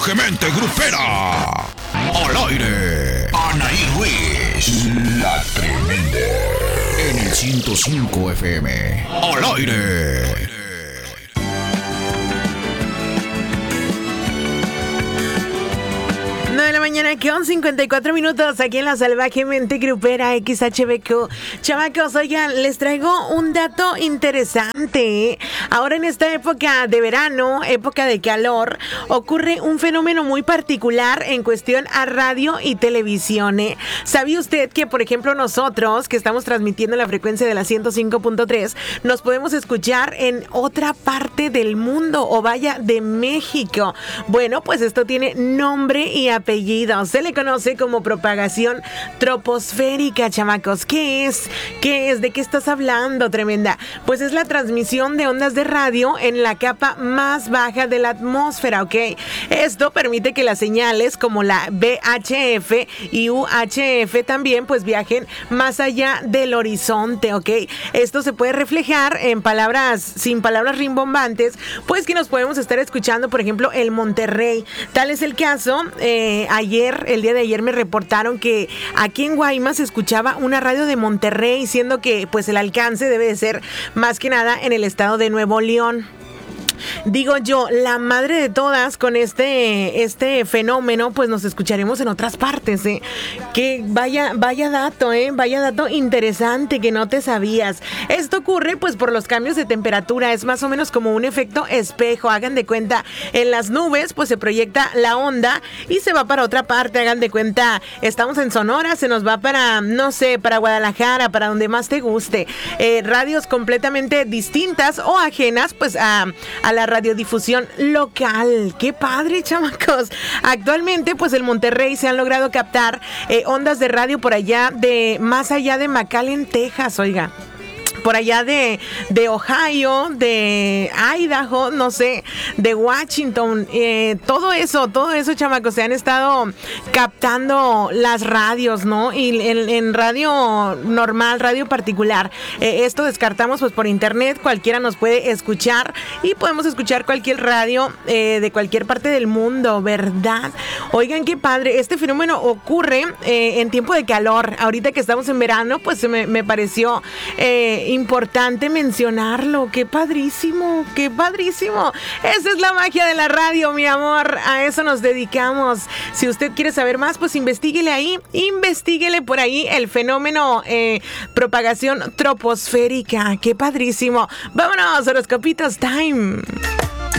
salvajemente grupera. Al aire, Anaí Ruiz, la tremenda. En el 105 FM. Al aire. 9 de la mañana con 54 minutos aquí en la salvajemente grupera XHBQ. Chamacos, oigan, les traigo un dato interesante. Ahora en esta época de verano, época de calor, ocurre un fenómeno muy particular en cuestión a radio y televisión. ¿Sabía usted que, por ejemplo, nosotros que estamos transmitiendo la frecuencia de la 105.3, nos podemos escuchar en otra parte del mundo o vaya de México? Bueno, pues esto tiene nombre y apellido. Se le conoce como propagación troposférica, chamacos. ¿Qué es? ¿De qué estás hablando, tremenda? Pues es la transmisión de ondas de radio en la capa más baja de la atmósfera, ¿ok? Esto permite que las señales como la VHF y UHF también pues viajen más allá del horizonte, ¿ok? Esto se puede reflejar en palabras, sin palabras rimbombantes, pues que nos podemos estar escuchando, por ejemplo, el Monterrey. Tal es el caso. El día de ayer me reportaron que aquí en Guaymas se escuchaba una radio de Monterrey, siendo que pues el alcance debe de ser más que nada en el estado de Nuevo León. Digo yo, la madre de todas, con este fenómeno, pues nos escucharemos en otras partes, Que vaya dato, vaya dato interesante que no te sabías. Esto ocurre pues por los cambios de temperatura, es más o menos como un efecto espejo. Hagan de cuenta, en las nubes pues se proyecta la onda y se va para otra parte. Hagan de cuenta, estamos en Sonora, se nos va para, no sé, para Guadalajara, para donde más te guste. Radios completamente distintas o ajenas pues a la radiodifusión local. ¡Qué padre, chamacos! Actualmente, pues en Monterrey se han logrado captar ondas de radio por allá más allá de McAllen, Texas, oiga. Por allá de Ohio, de Idaho, no sé, de Washington, todo eso, chamacos, se han estado captando las radios, ¿no? Y en radio normal, radio particular, esto descartamos pues por internet, cualquiera nos puede escuchar y podemos escuchar cualquier radio de cualquier parte del mundo, ¿verdad? Oigan, qué padre, este fenómeno ocurre en tiempo de calor. Ahorita que estamos en verano, pues me pareció importante mencionarlo. ¡Qué padrísimo! ¡Qué padrísimo! Esa es la magia de la radio, mi amor. A eso nos dedicamos. Si usted quiere saber más, pues investíguele por ahí el fenómeno propagación troposférica. ¡Qué padrísimo! ¡Vámonos, horoscopitos time!